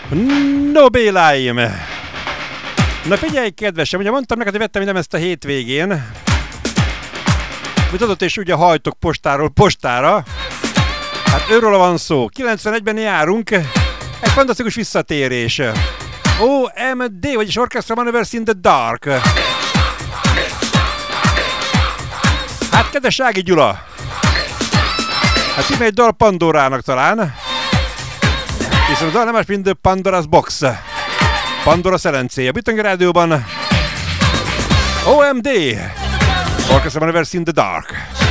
No Béláim! Na figyelj, kedvesem, ugye mondtam neked, hogy vettem minden ezt a hétvégén. Mit adott, és ugye hajtok postáról postára. Hát őről van szó. 91-ben járunk. Egy fantasztikus visszatérés. OMD, vagyis Orchestra Manoeuvres in the Dark. Hát kedves Ági Gyula. Hát így egy dal Pandorának talán. Viszont a dal nem más, mint The Pandora's Box. Pandora szelencéje. Bütöng rádióban. OMD. Orchestra Manoeuvres in the Dark.